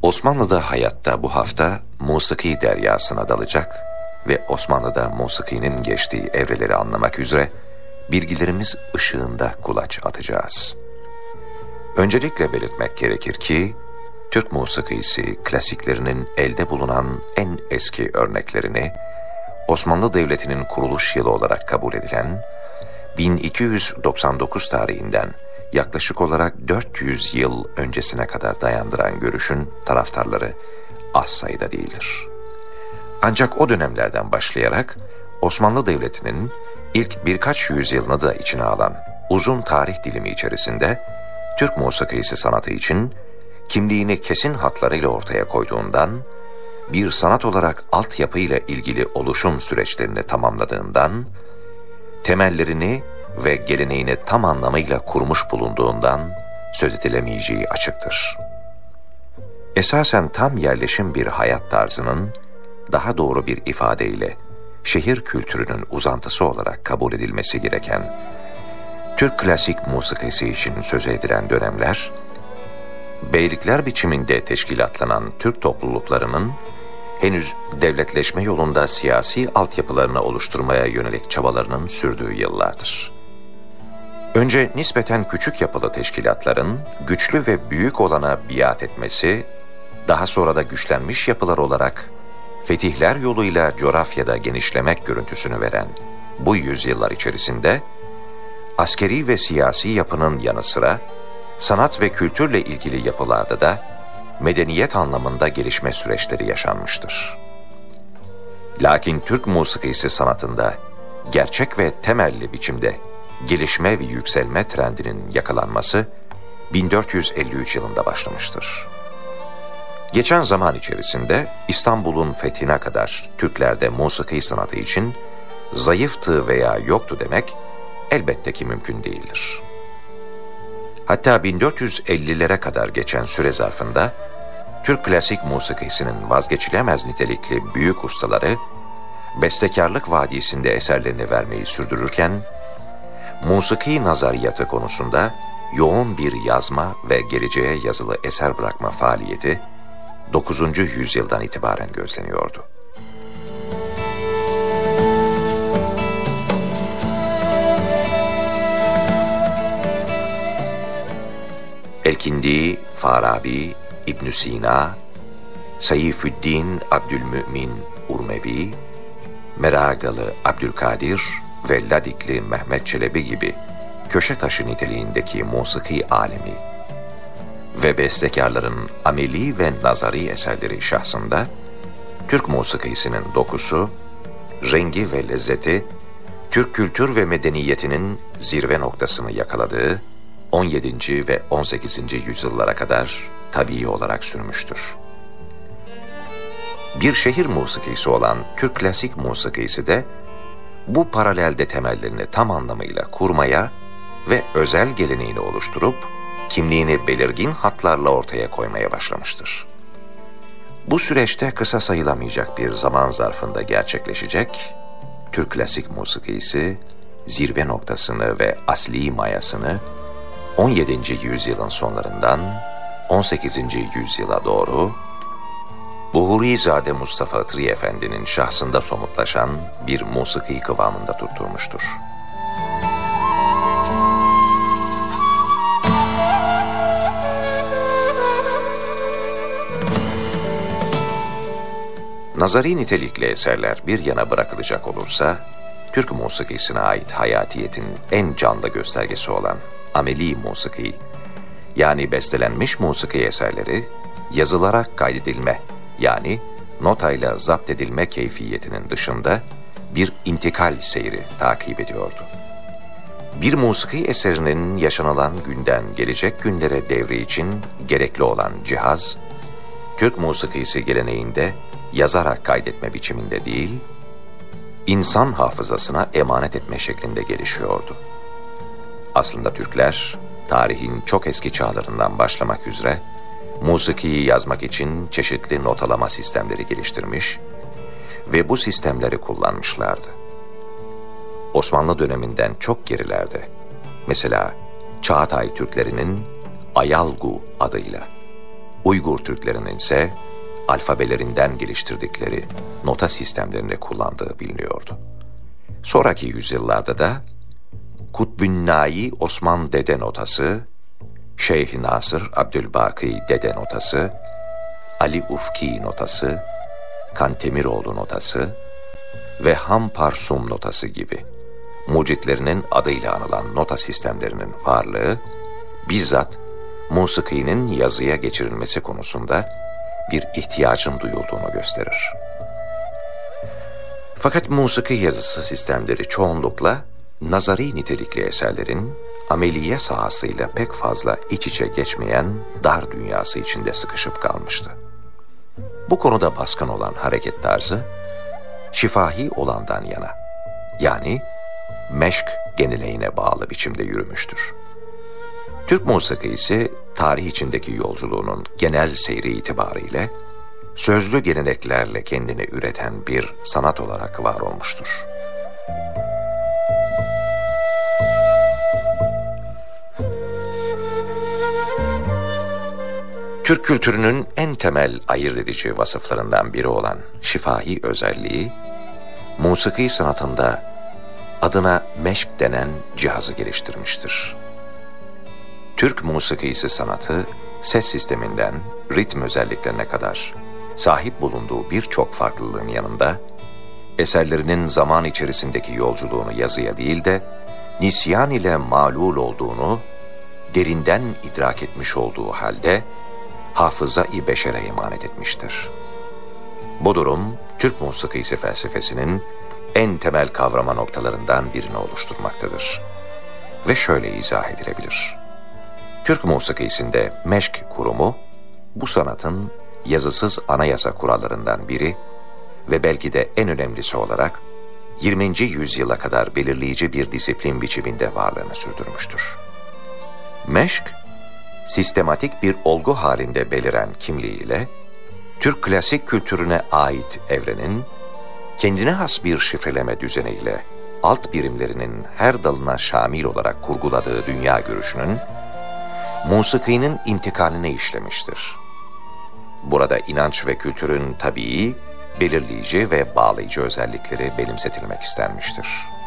Osmanlı'da hayatta bu hafta musiki deryasına dalacak ve Osmanlı'da musikinin geçtiği evreleri anlamak üzere bilgilerimiz ışığında kulaç atacağız. Öncelikle belirtmek gerekir ki, Türk musikisi klasiklerinin elde bulunan en eski örneklerini, Osmanlı Devleti'nin kuruluş yılı olarak kabul edilen 1299 tarihinden yaklaşık olarak 400 yıl öncesine kadar dayandıran görüşün taraftarları az sayıda değildir. Ancak o dönemlerden başlayarak Osmanlı Devleti'nin ilk birkaç yüzyılını da içine alan uzun tarih dilimi içerisinde Türk musikisi sanatı için kimliğini kesin hatlarıyla ortaya koyduğundan, bir sanat olarak altyapıyla ilgili oluşum süreçlerini tamamladığından, temellerini ve geleneğini tam anlamıyla kurmuş bulunduğundan söz edilemeyeceği açıktır. Esasen tam yerleşim bir hayat tarzının, daha doğru bir ifadeyle şehir kültürünün uzantısı olarak kabul edilmesi gereken Türk klasik musikisi için söz edilen dönemler, beylikler biçiminde teşkilatlanan Türk topluluklarının henüz devletleşme yolunda siyasi altyapılarını oluşturmaya yönelik çabalarının sürdüğü yıllardır. Önce nispeten küçük yapılı teşkilatların güçlü ve büyük olana biat etmesi, daha sonra da güçlenmiş yapılar olarak fetihler yoluyla coğrafyada genişlemek görüntüsünü veren bu yüzyıllar içerisinde, askeri ve siyasi yapının yanı sıra sanat ve kültürle ilgili yapılarda da medeniyet anlamında gelişme süreçleri yaşanmıştır. Lakin Türk musikisi sanatında gerçek ve temelli biçimde gelişme ve yükselme trendinin yakalanması 1453 yılında başlamıştır. Geçen zaman içerisinde İstanbul'un fethine kadar Türklerde musiki sanatı için zayıftı veya yoktu demek elbette ki mümkün değildir. Hatta 1450'lere kadar geçen süre zarfında Türk klasik musikisinin vazgeçilemez nitelikli büyük ustaları bestekarlık vadisinde eserlerini vermeyi sürdürürken, musiki nazariyatı konusunda yoğun bir yazma ve geleceğe yazılı eser bırakma faaliyeti 9. yüzyıldan itibaren gözleniyordu. Elkindi, Farabi, İbn Sina, Seyfüddin Abdülmümin Urmevi, Meragalı Abdülkadir ve Ladikli Mehmet Çelebi gibi köşe taşı niteliğindeki musiki alemi ve bestekarların ameli ve nazari eserleri şahsında Türk musikisinin dokusu, rengi ve lezzeti Türk kültür ve medeniyetinin zirve noktasını yakaladığı 17. ve 18. yüzyıllara kadar tabii olarak sürmüştür. Bir şehir musikisi olan Türk klasik musikisi de bu paralelde temellerini tam anlamıyla kurmaya ve özel geleneğini oluşturup kimliğini belirgin hatlarla ortaya koymaya başlamıştır. Bu süreçte kısa sayılamayacak bir zaman zarfında gerçekleşecek, Türk klasik musikisi zirve noktasını ve asli mayasını 17. yüzyılın sonlarından 18. yüzyıla doğru Buhurizade Mustafa Atri Efendi'nin şahsında somutlaşan bir musiki kıvamında tutturmuştur. Nazari nitelikli eserler bir yana bırakılacak olursa, Türk musikisine ait hayatiyetin en canlı göstergesi olan ameli musiki, yani bestelenmiş musiki eserleri yazılarak kaydedilme, yani notayla zapt edilme keyfiyetinin dışında bir intikal seyri takip ediyordu. Bir musiki eserinin yaşanılan günden gelecek günlere devri için gerekli olan cihaz, Türk musikisi geleneğinde yazarak kaydetme biçiminde değil, insan hafızasına emanet etme şeklinde gelişiyordu. Aslında Türkler, tarihin çok eski çağlarından başlamak üzere, musikiyi yazmak için çeşitli notalama sistemleri geliştirmiş ve bu sistemleri kullanmışlardı. Osmanlı döneminden çok gerilerde, mesela Çağatay Türklerinin Ayalgu adıyla Uygur Türklerinin ise alfabelerinden geliştirdikleri nota sistemlerini kullandığı biliniyordu. Sonraki yüzyıllarda da Kutbünnai Osman Dede notası, Şeyh Nasır Abdülbaki Dede notası, Ali Ufki notası, Kantemiroğlu notası ve Hamparsum notası gibi mucitlerinin adıyla anılan nota sistemlerinin varlığı bizzat musikinin yazıya geçirilmesi konusunda bir ihtiyacın duyulduğunu gösterir. Fakat musiki yazısı sistemleri çoğunlukla nazari nitelikli eserlerin ameliye sahasıyla pek fazla iç içe geçmeyen dar dünyası içinde sıkışıp kalmıştı. Bu konuda baskın olan hareket tarzı, şifahi olandan yana, yani meşk geleneğine bağlı biçimde yürümüştür. Türk musikisi, tarih içindeki yolculuğunun genel seyri itibariyle, sözlü geleneklerle kendini üreten bir sanat olarak var olmuştur. Türk kültürünün en temel ayırt edici vasıflarından biri olan şifahi özelliği, musiki sanatında adına meşk denen cihazı geliştirmiştir. Türk musikisi sanatı, ses sisteminden ritm özelliklerine kadar sahip bulunduğu birçok farklılığın yanında, eserlerinin zaman içerisindeki yolculuğunu yazıya değil de, nisyan ile mağlul olduğunu derinden idrak etmiş olduğu halde, hafıza-i beşere emanet etmiştir. Bu durum, Türk musikisi felsefesinin en temel kavrama noktalarından birini oluşturmaktadır. Ve şöyle izah edilebilir. Türk musikisinde meşk kurumu, bu sanatın yazısız anayasa kurallarından biri ve belki de en önemlisi olarak 20. yüzyıla kadar belirleyici bir disiplin biçiminde varlığını sürdürmüştür. Meşk, sistematik bir olgu halinde beliren kimliğiyle, Türk klasik kültürüne ait evrenin, kendine has bir şifreleme düzeniyle alt birimlerinin her dalına şamil olarak kurguladığı dünya görüşünün, musikinin intikaline işlemiştir. Burada inanç ve kültürün tabii, belirleyici ve bağlayıcı özellikleri benimsetilmek istenmiştir.